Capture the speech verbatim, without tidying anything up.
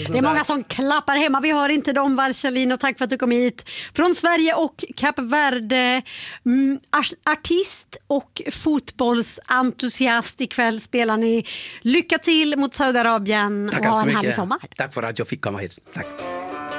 Det är många som klappar hemma. Vi hör inte dem, Valchalin, och tack för att du kom hit. Från Sverige och Kap Verde, mm, artist och fotbollsentusiast. Ikväll spelar ni. Lycka till mot Saudiarabien och ha en härlig sommar. Tack för att jag fick komma hit. Tack.